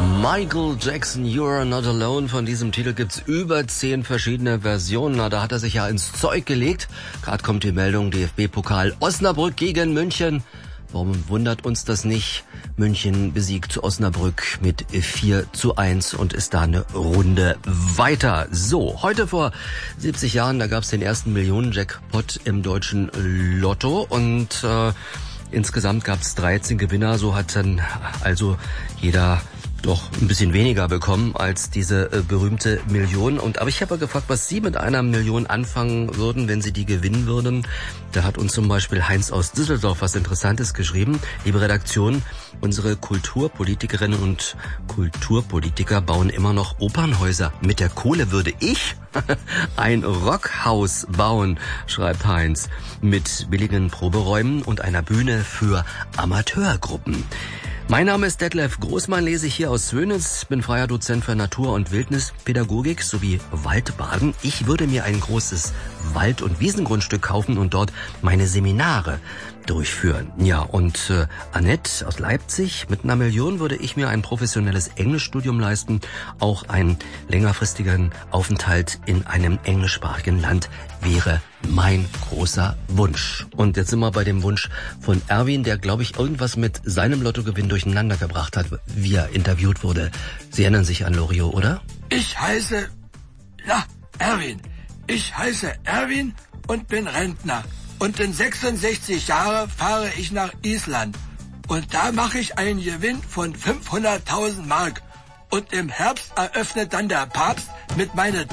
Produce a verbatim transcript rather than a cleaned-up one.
Michael Jackson, You're Not Alone. Von diesem Titel gibt's über zehn verschiedene Versionen. Na, da hat er sich ja ins Zeug gelegt. Gerade kommt die Meldung, D F B-Pokal Osnabrück gegen München. Warum wundert uns das nicht? München besiegt Osnabrück mit vier zu eins und ist da eine Runde weiter. So, heute vor siebzig Jahren, da gab's den ersten Millionen-Jackpot im deutschen Lotto und äh, insgesamt gab's dreizehn Gewinner. So hat dann also jeder doch ein bisschen weniger bekommen als diese äh, berühmte Million. Und aber ich habe gefragt, was Sie mit einer Million anfangen würden, wenn Sie die gewinnen würden. Da hat uns zum Beispiel Heinz aus Düsseldorf was Interessantes geschrieben. Liebe Redaktion, unsere Kulturpolitikerinnen und Kulturpolitiker bauen immer noch Opernhäuser. Mit der Kohle würde ich ein Rockhaus bauen, schreibt Heinz, mit billigen Proberäumen und einer Bühne für Amateurgruppen. Mein Name ist Detlef Großmann, lese ich hier aus Zwönitz, bin freier Dozent für Natur- und Wildnispädagogik sowie Waldbaden. Ich würde mir ein großes Wald- und Wiesengrundstück kaufen und dort meine Seminare durchführen. Ja, und äh, Annette aus Leipzig, mit einer Million würde ich mir ein professionelles Englischstudium leisten, auch einen längerfristigen Aufenthalt in einem englischsprachigen Land wäre mein großer Wunsch. Und jetzt sind wir bei dem Wunsch von Erwin, der, glaube ich, irgendwas mit seinem Lottogewinn durcheinander gebracht hat, wie er interviewt wurde. Sie erinnern sich an Loriot, oder? Ich heiße, ja, Erwin. Ich heiße Erwin und bin Rentner. Und in sechsundsechzig Jahren fahre ich nach Island. Und da mache ich einen Gewinn von fünfhunderttausend Mark. Und im Herbst eröffnet dann der Papst mit meinen